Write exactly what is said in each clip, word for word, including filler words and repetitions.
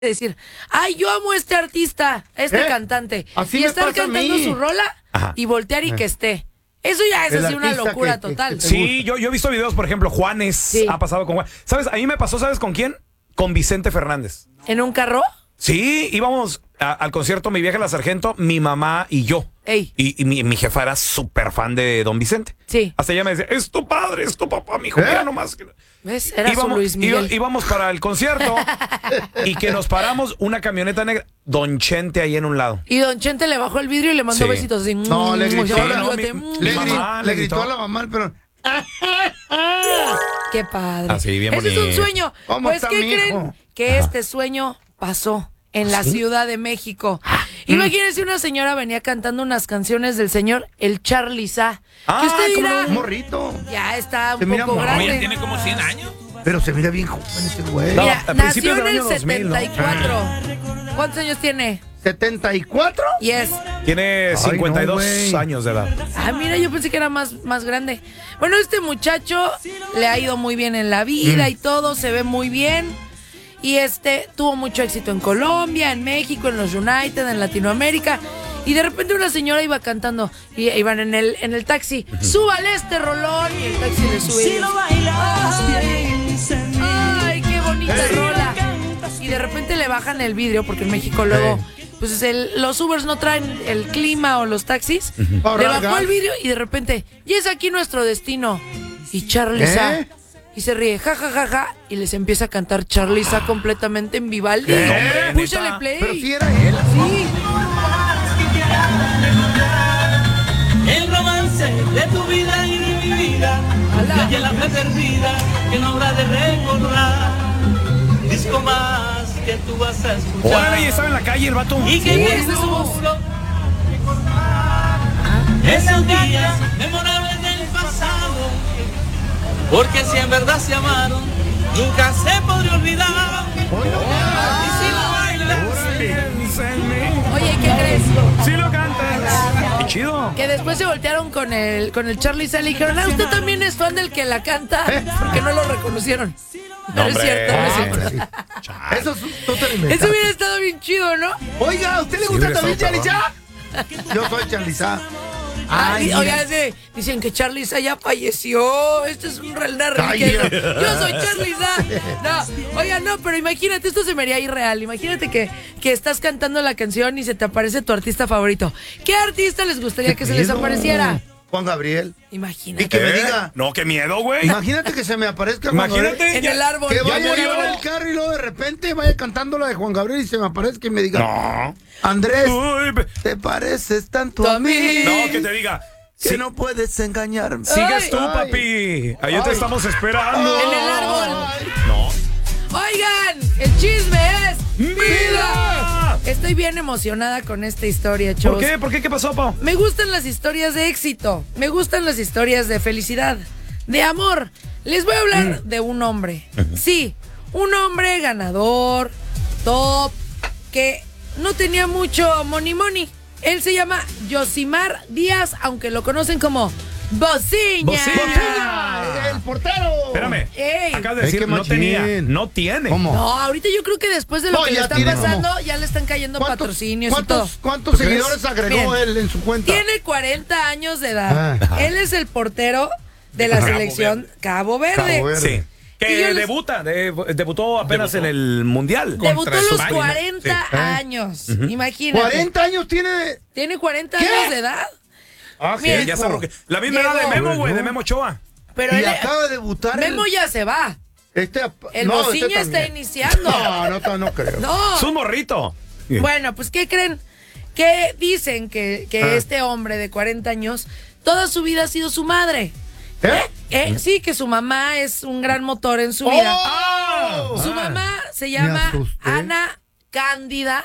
decir, ay, yo amo a este artista, a este ¿Eh? cantante, así y me estar pasa a cantando mí. su rola Ajá. y voltear y que esté. Eso ya es El así una artista locura que- que- total. que- Sí, yo, yo he visto videos, por ejemplo, Juanes Sí. ha pasado con Juan. ¿Sabes? A mí me pasó, ¿sabes con quién? Con Vicente Fernández. ¿En un carro? Sí, íbamos a- al concierto Mi Vieja la Sargento, mi mamá y yo. Ey. Y, y mi, mi jefa era súper fan de Don Vicente. Sí. Hasta ella me decía, es tu padre, es tu papá, mi hijo, ¿Eh? mira nomás. ¿Ves? Era íbamos, su Luis Miguel. iba- íbamos para el concierto y que nos paramos una camioneta negra, Don Chente ahí en un lado. Y Don Chente le bajó el vidrio y le mandó Sí. besitos así. No, le Mm, gritó, se no, abrió el mi- bigote, mi mm. Le, mamá gri- le le gritó gritó. a la mamá, pero... Qué padre. Así, bien Ese es un bonito. sueño. ¿Cómo Pues, está ¿qué mi creen? hijo? Que este sueño pasó en la Ciudad de México. Imagínense, una señora venía cantando unas canciones del señor El Charly Sa. Ah, que usted ¿cómo dirá, no? Morrito. ya está Se un mira poco morro. grande. Oye, tiene como cien años. Pero se mira bien joven ese güey. No. Mira, a nació principios en del el año dos mil, ¿no? setenta y cuatro. ¿Cuántos años tiene? ¿setenta y cuatro? Yes. Tiene cincuenta y dos no, güey. años de edad. Ah, mira, yo pensé que era más, más grande. Bueno, este muchacho le ha ido muy bien en la vida y todo, se ve muy bien. Y este tuvo mucho éxito en Colombia, en México, en los United, en Latinoamérica. Y de repente una señora iba cantando y iban en el, en el taxi. Súbale este rolón. Y el taxi le sube. y dice, Ay, ay, qué bonita rola. Y de repente le bajan el vidrio, porque en México luego, pues el- los Ubers no traen el clima o los taxis. Le bajó el vidrio y de repente, y es aquí nuestro destino. Y Charly Sa. ¿Eh? Y se ríe, ja, ja, ja, ja. Y les empieza a cantar Charly Sa completamente en Vivaldi. ¿Qué? Púchale ¿Neta? play. Pero si era él. Sí. El romance de tu vida y de mi vida. Ala. Y en la fe perdida que no habrá de recordar. Disco más que tú vas a escuchar. Órale, y estaba en la calle el vato. Y que Sí, bien esa es su voz. seguro esos días memorables del pasado. Porque si en verdad se amaron, nunca se podría olvidar. Y si lo bailas, Oye, ¿qué crees? Sí lo cantas. Qué chido. Que después se voltearon con el, con el Charly Sa y le dijeron, ah, usted también es fan del que la canta. Porque no lo reconocieron. No, es hombre. cierto, no es Ah, cierto. sí. Eso es- tú te lo Eso inventaste. hubiera estado bien chido, ¿no? Oiga, ¿a usted le Sí, gusta hubiera también Charly estado Sa? Yo soy Charly Sa. Ay, Ay, oiga, mira. ese, dicen que Charly Sa ya falleció. Esto es un real narriquero. Yo soy Charly Sa. No, oiga, no, pero imagínate, esto se me haría irreal. Imagínate que, que estás cantando la canción y se te aparece tu artista favorito. ¿Qué artista les gustaría que se les pedo? apareciera? Juan Gabriel. Imagínate. Y que me ¿Eh? diga. No, qué miedo, güey. Imagínate que se me aparezca Juan Gabriel. Imagínate. En ya- el árbol. Que Ya vaya murió. yo en el carro y luego de repente vaya cantando la de Juan Gabriel y se me aparezca y me diga, No. Andrés, Uy, pe- te pareces tanto Tú a a mí mí. no, que te diga. que Sí, no puedes engañarme. sigues Ay. tú, Ay. papi. Ahí te Ay. estamos esperando. En el árbol. No. Oigan, el chisme es ¡Vida! Estoy bien emocionada con esta historia, ¿Por chavos. qué? ¿Por qué? ¿Qué pasó, Pau? Me gustan las historias de éxito, me gustan las historias de felicidad, de amor. Les voy a hablar de un hombre. Sí, un hombre ganador, top, que no tenía mucho money money. Él se llama Yosimar Díaz, aunque lo conocen como Bociña. Bociña. ¡El portero! Espérame. Ey. Acabas de Ey, decir, qué no machín. tenía. No tiene. ¿Cómo? No, ahorita yo creo que después de lo No, que le ya está tiene pasando, como- ya le están cayendo patrocinios y todo. ¿Cuántos, cuántos ¿Tú crees? seguidores agregó Bien. él en su cuenta? Tiene cuarenta años de edad. Ah. Él es el portero de la Cabo selección Cabo Verde. Cabo Verde. Sí. Que Y yo les- debuta, de- debutó apenas en el Mundial. Debutó a Contra los España. cuarenta Sí. años. Imagínate. ¿cuarenta años tiene? Tiene cuarenta ¿Qué? años de edad. Ah, Mira, Sí, ya está roque- La misma edad de Llegó. Memo, güey, de Memo Ochoa. Pero Y él, acaba de debutar. Memo el, ya se va. este, El no, Bociña este está también. iniciando. No, no, no, no creo. No. Es un morrito. Bueno, pues ¿qué creen? Que dicen que, que Ah. este hombre de cuarenta años, toda su vida ha sido su madre. ¿Eh? Eh, sí, que su mamá es un gran motor en su vida. ¡Oh! Su Ah. mamá se Me llama asusté. Ana Cándida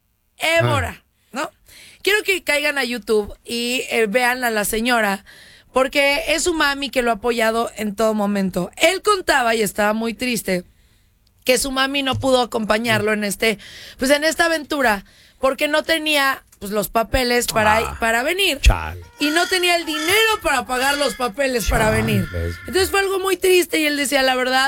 Évora, ¿no? Quiero que caigan a YouTube y eh, vean a la señora, porque es su mami que lo ha apoyado en todo momento. Él contaba, y estaba muy triste, que su mami no pudo acompañarlo en este, pues en esta aventura, porque no tenía pues los papeles para, Ah. para venir. Chale. Y no tenía el dinero para pagar los papeles para venir. Entonces fue algo muy triste y él decía, la verdad,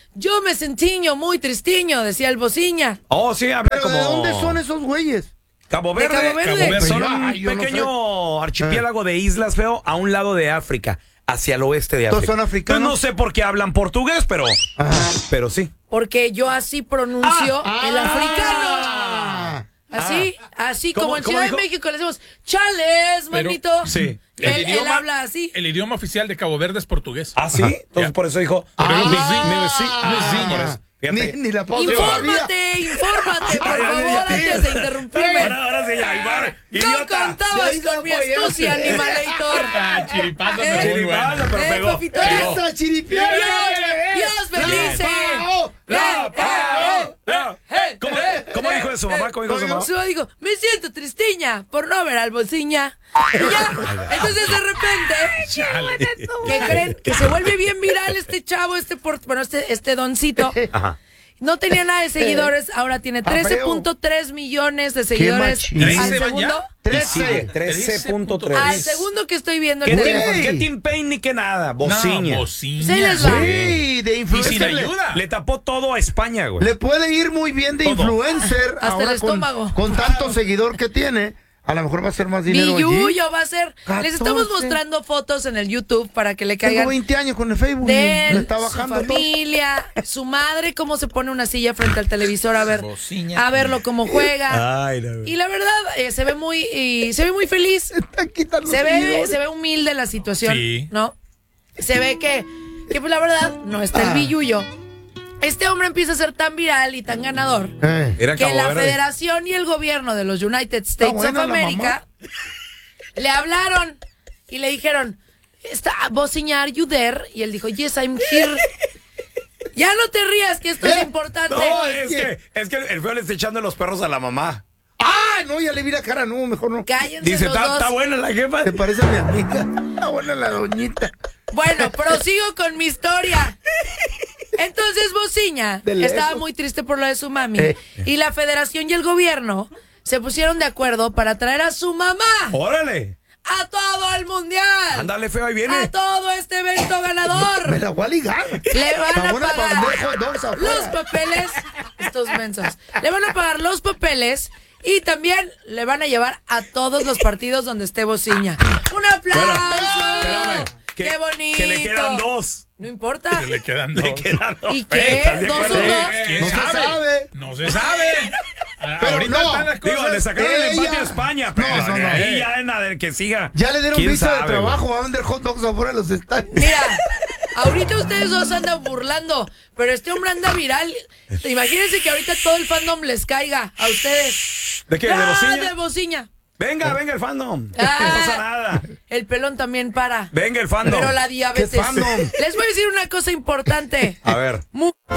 yo me sentiño muy tristiño, decía el bociña. Oh, sí, habla ¿Pero como... de dónde son esos güeyes? Cabo De Verde. Cabo Verde. Cabo Verde. Son Pues un ya, yo no pequeño archipiélago de islas, feo, a un lado de África, hacia el oeste de ¿Todos África. son africanos? Pues no sé por qué hablan portugués, pero, pero sí. Porque yo así pronuncio Ah, el ah. africano. Así, así ¿Cómo- como en cómo Ciudad dijo? de México le decimos, chales, Pero- manito. Sí. Él, él habla así. El idioma oficial de Cabo Verde es portugués. ¿Ah, sí? Entonces Ya. por eso dijo... Pero Ah, mi- mi- mi- sí, mi- por eso. Fíjate. Ni, ni la pausa. Infórmate, infórmate, por Ay, ay, favor, ay, antes de interrumpirme. Ahora, ahora sí, ya, Ibar, No idiota. contabas Sí, con mi no, astucia, pues, animalator. Ah, chiripazo, Eh, pero muy chiripazo, bueno. pero Eh, pegó. papito, Pegó. ¡Esa chiripiana! Dios bendice. ¡La Eh, pao! ¡La! eh, ¿Cómo, eh, cómo eh, dijo de su mamá? ¿Cómo dijo de su mamá? Su mamá dijo, me siento tristiña por no ver al bociña. Y ya, entonces de repente, ¿qué creen? Que se vuelve bien viral este chavo, este por, bueno, este, este doncito. Ajá. No tenía nada de seguidores, ahora tiene trece punto tres millones de seguidores machín. al ¿trece van segundo. ya? Trece. trece punto tres. Al segundo que estoy viendo ¿Qué, el Tim, teléfono. ¿Qué Tim Payne ni qué nada? No, Bociña. bociña. Se les va. Sí, de Y influencer. sin le- ayuda. Le tapó todo a España, güey. Le puede ir muy bien de Todo. influencer. Hasta ahora el con- estómago. Con, tanto seguidor que tiene. A lo mejor va a ser más dinero allí. Billuyo va a ser. Les estamos catorce. mostrando fotos en el YouTube para que le Tengo caigan veinte años con el Facebook. de Le él, está su bajando todo. familia, su madre, cómo se pone una silla frente al televisor a ver, Bociña. a verlo cómo juega. Ay, la- Y la verdad, eh, se ve muy, y se ve muy feliz. Están quitando Se ve, seguidores. se ve humilde la situación, Sí. ¿no? Se ve que, que pues la verdad, no está el billuyo. Este hombre empieza a ser tan viral y tan ganador Eh. Era que Cabo la Verde. Federación y el gobierno de los United States buena of la America le hablaron y le dijeron, está Bociña, are you there? Y él dijo, yes, I'm here. Ya no te rías, que esto es importante. No, es que, es que el feo le está echando los perros a la mamá. ¡Ah! No, ya le vi la cara. No, mejor no. Cállense Dice, los está dos. está buena la jefa. Se parece a mi amiga. Está buena la doñita. Bueno, prosigo con mi historia. Entonces Bociña De lejos. estaba muy triste por lo de su mami. Eh. Y la federación y el gobierno se pusieron de acuerdo para traer a su mamá Órale. a todo el mundial. Ándale, feo, ahí A viene. todo este evento ganador. Me la voy a ligar. Le van Está a buena para pagar vender hot dogs afuera. los papeles, estos mensos, le van a pagar los papeles y también le van a llevar a todos los partidos donde esté Bociña. ¡Un aplauso! Espérame, que- ¡Qué bonito! Que le quedan dos. No importa. Que le quedan dos. Le quedan dos. ¿Y qué? ¿Estás de ¿Dos acuerdo? o dos? ¿Quién No se sabe? sabe. No se sabe. A- Pero Ahorita no. están las cosas. Digo, le sacaron el Ella- empate a España, pero No, no, no. ahí ya en la del que siga. Ya le dieron ¿Quién visa de sabe, trabajo. güey? Va a vender hot dogs afuera de los estadios. Mira, ahorita ustedes dos andan burlando, pero este hombre anda viral. Imagínense que ahorita todo el fandom les caiga a ustedes. ¿De qué? ¿De ¡Ah, Bociña? de Bociña! Venga, venga el fandom. Ah. No pasa nada. El pelón también para. Venga el fandom. Pero la diabetes. ¿Qué fandom? Les voy a decir una cosa importante. A ver. Mu-